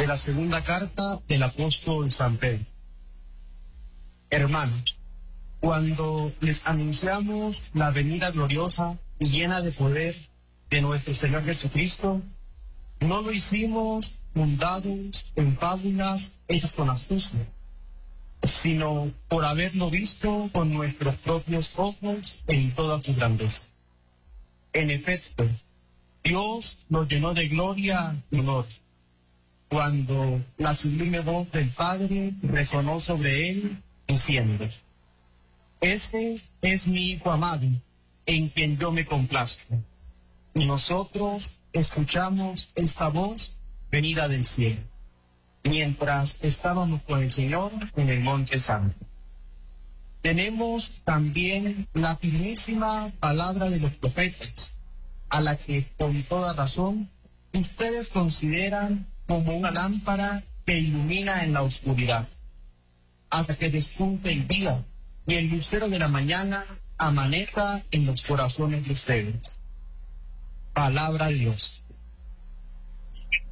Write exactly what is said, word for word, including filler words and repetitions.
de la segunda carta del apóstol San Pedro. Hermanos, cuando les anunciamos la venida gloriosa y llena de poder de nuestro Señor Jesucristo, no lo hicimos fundados en fábulas hechas con astucia, sino por haberlo visto con nuestros propios ojos en toda su grandeza. En efecto, Dios nos llenó de gloria y honor cuando la sublime voz del Padre resonó sobre él, diciendo: Este es mi Hijo amado, en quien yo me complazco. Y nosotros escuchamos esta voz venida del cielo, mientras estábamos con el Señor en el Monte Santo. Tenemos también la firmísima palabra de los profetas, a la que con toda razón ustedes consideran como una lámpara que ilumina en la oscuridad, hasta que despunte el día y el lucero de la mañana amanezca en los corazones de ustedes. Palabra de Dios.